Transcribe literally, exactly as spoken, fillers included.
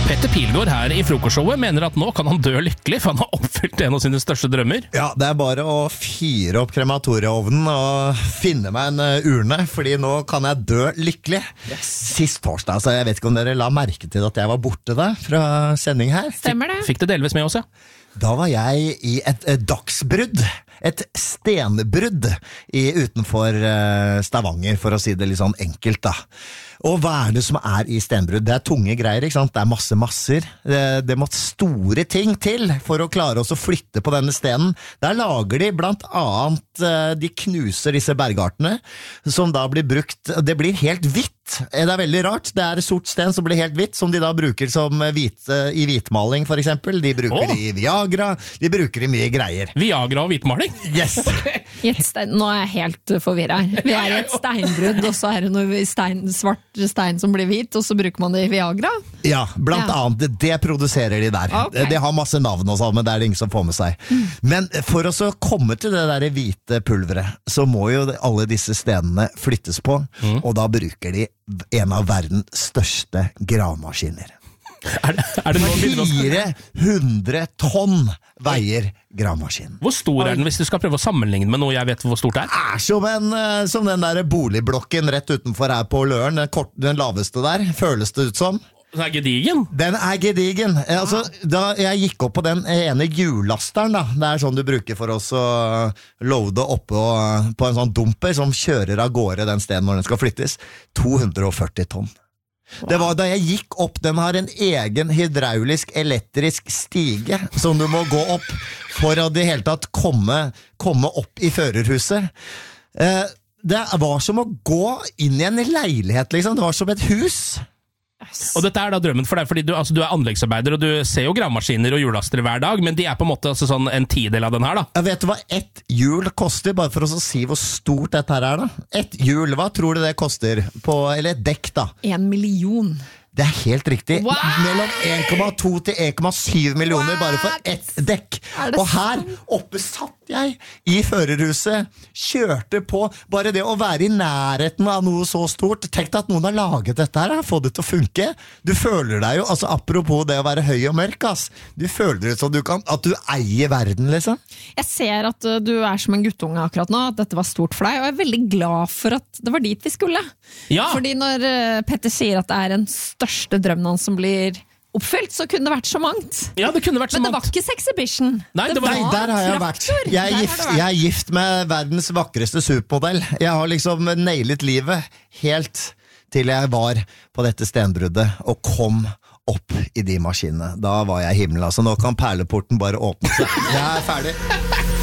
Petter Pilgaard her i frokostshowet mener at nå kan han dø lykkelig, for han har oppfylt en av sine største drømmer. Ja, det er bare å fyre opp krematorieovnen og finne meg en urne, fordi nå kan jeg dø lykkelig. Yes. Sist torsdag, så jeg vet ikke om dere la merke til at jeg var borte da, fra sending her. Stemmer det? Fikk det delvis med oss, ja. Da var jeg i et, et dagsbrudd, et stenbrudd i, utenfor uh, Stavanger, for å si det litt sånn enkelt da. Og hva er det som er i stenbrudd? Det er tunge greier, ikke sant? Det er masse masser. Det, det måtte store ting til for å klare oss å flytte på denne stenen. Der lager de blant annet, uh, de knuser disse bergartene, som da blir brukt, det blir helt hvitt. Det er veldig rart, det er sort sten som blir helt hvitt, som de da bruker som hvit, i hvitmaling for eksempel. De bruker oh. det i Viagra, de bruker det i mye greier. Viagra og hvitmaling? Yes! Okay. Stein, nå er jeg helt forvirret. Vi er i et steinbrudd, og så er det noe stein, svart stein som blir hvit, og så bruker man det i Viagra? Ja, blant ja. annet, det, det produserer de der. Okay. Det har masse navn og sånn, men det er det ingen som får med seg. Mm. Men for å komme til det der hvite pulveret, så må jo alle disse stenene flyttes på, mm. og da bruker de en av verdens største gravmaskiner. Er det, er det fire hundre tonn veier gravmaskinen. Hvor stor er den hvis du skal prøve å sammenligne med noe jeg vet hvor stort det er? Det er som, en, som den der boligblokken rett utenfor her på Løren, den, kort, den laveste der, føles det ut som. Den er gedigen? Den er gedigen. Altså, da jeg gikk opp på den ene hjullasteren, da, det er sånn du bruker for oss å loade oppe på en sånn dumper som kjører av gårde den steden når den skal flyttes, to hundre og førti tonn. Wow. Det var da jeg gikk opp, den har en egen hydraulisk elektrisk stige som du må gå opp for å det hele tatt komme, komme opp i førerhuset. Eh, det var som å gå inn i en leilighet, liksom. Det var som et hus. Yes. Og dette er da drømmen for deg, fordi du, altså, du er anleggsarbeider, og du ser jo gravmaskiner og hjullaster hver dag, men de er på en måte altså, sånn en tidel av den her da. Jeg vet hva ett hjul koster, bare for å si hvor stort dette her er da. Ett hjul, hva tror du det koster? På, eller et dekk da? En million. Det er helt riktig. What? Mellom en komma to til en komma syv millioner What? Bare for ett dekk. Og her oppe satt jeg i førerhuset, kjørte på. Bare det å være i nærheten av noe så stort. Tenk deg at noen har laget dette her, få det til å funke. Du føler deg jo, altså apropos det å være høy og mørk, ass. Du føler det som du kan, at du eier verden, liksom. Jeg ser at du er som en guttunge akkurat nå, at dette var stort for deg, og jeg er veldig glad for at det var dit vi skulle. Ja. Fordi når Petter sier at det er en største drømmen hans som blir oppfylt, så kunne det vært så mangt. Ja, det kunne vært så Men det mangt. var ikke Sexhibition. Nei, det var... Nei, der har jeg vært. Jeg er, gift, jeg er gift med verdens vakreste supermodell. Jeg har liksom nailet livet helt til jeg var på dette stenbruddet og kom opp i de maskinene. Da var jeg i himmelen, altså nå kan perleporten bare åpne seg. Jeg er ferdig.